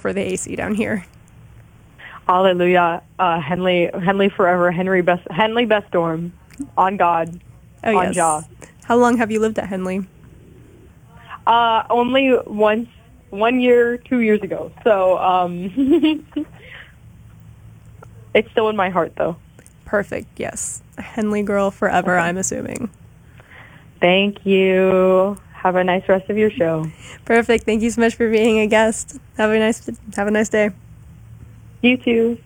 for the AC down here. Hallelujah. Henley forever. Henley best dorm. On God. Oh, on yes. Jah. How long have you lived at Henley? Only once, 1 year, 2 years ago. So, it's still in my heart, though. Perfect, yes. A Henley girl forever, okay. I'm assuming. Thank you. Have a nice rest of your show. Perfect. Thank you so much for being a guest. Have a nice day. You too.